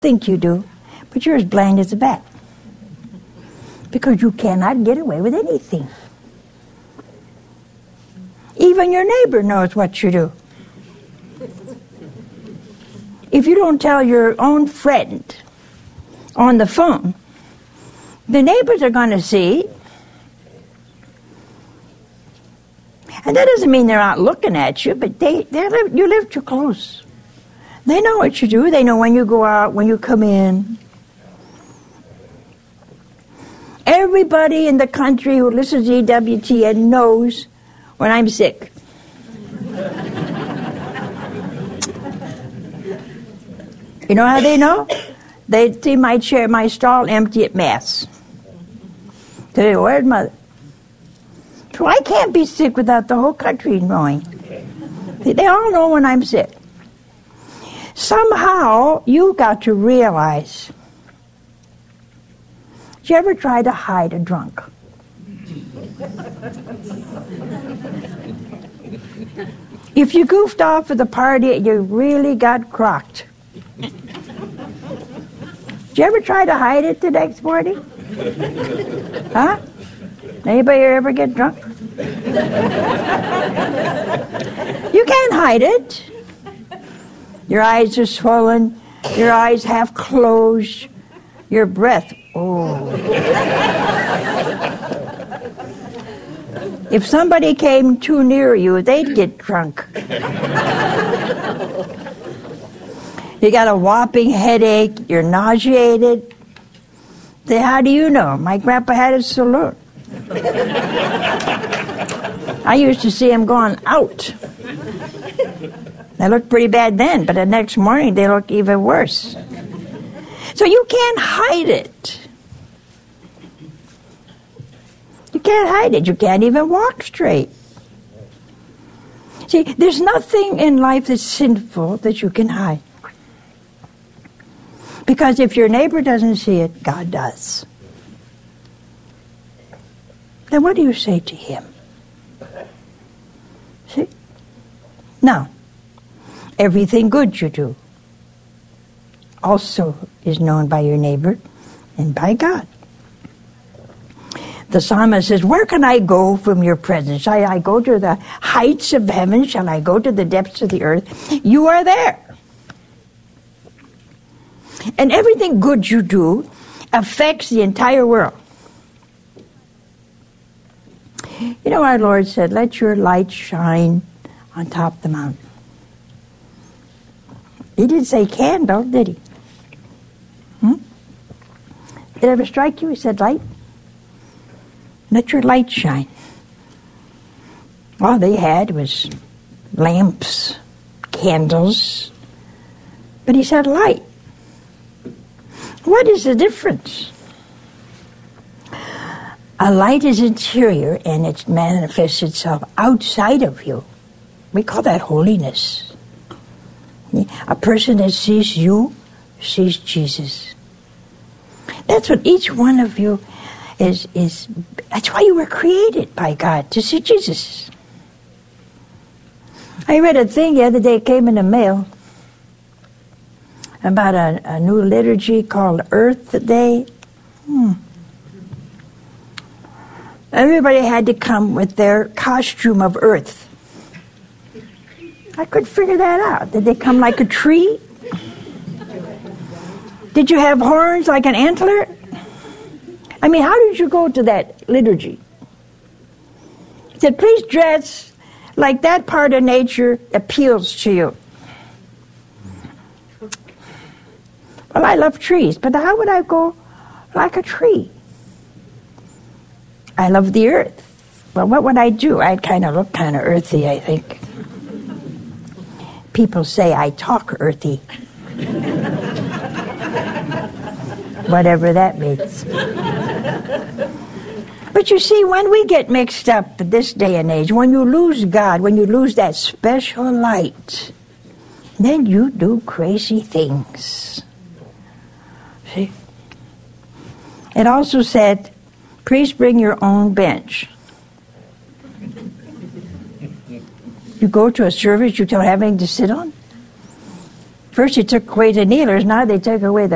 think you do, but you're as blind as a bat. Because you cannot get away with anything. Even your neighbor knows what you do. If you don't tell your own friend on the phone, the neighbors are going to see. And that doesn't mean they're not looking at you, but you live too close. They know what you do. They know when you go out, when you come in. Everybody in the country who listens to EWTN knows when I'm sick. You know how they know? They see my chair, my stall empty at Mass. They say, where's Mother? So I can't be sick without the whole country knowing. They all know when I'm sick. Somehow, you got to realize. Did you ever try to hide a drunk? If you goofed off at the party, you really got crocked. Did you ever try to hide it the next morning? Huh? Anybody ever get drunk? You can't hide it. Your eyes are swollen, your eyes half closed, your breath, oh. If somebody came too near you, they'd get drunk. You got a whopping headache, you're nauseated. Say, how do you know? My grandpa had a saloon. I used to see him going out. They looked pretty bad then, but the next morning they look even worse. So you can't hide it. You can't hide it. You can't even walk straight. See, there's nothing in life that's sinful that you can hide. Because if your neighbor doesn't see it, God does. Then what do you say to him? See? Now, everything good you do also is known by your neighbor and by God. The psalmist says, where can I go from your presence? Shall I go to the heights of heaven? Shall I go to the depths of the earth? You are there. And everything good you do affects the entire world. You know, our Lord said, let your light shine on top of the mountain. He didn't say candle, did he? Did it ever strike you? He said light. Let your light shine. All they had was lamps, candles, but he said light. What is the difference? A light is interior and it manifests itself outside of you. We call that holiness. A person that sees you sees Jesus. That's what each one of you is. That's why you were created by God, to see Jesus. I read a thing the other day, it came in the mail, about a new liturgy called Earth Day. Everybody had to come with their costume of earth. I couldn't figure that out. Did they come like a tree? Did you have horns like an antler? I mean, how did you go to that liturgy? He said, please dress like that part of nature appeals to you. Well, I love trees, but how would I go like a tree? I love the earth. Well, what would I do? I'd kind of look kind of earthy, I think. People say I talk earthy. Whatever that means. But you see, when we get mixed up in this day and age, when you lose God, when you lose that special light, then you do crazy things. See? It also said, please bring your own bench. You go to a service you don't have anything to sit on? First you took away the kneelers, now they take away the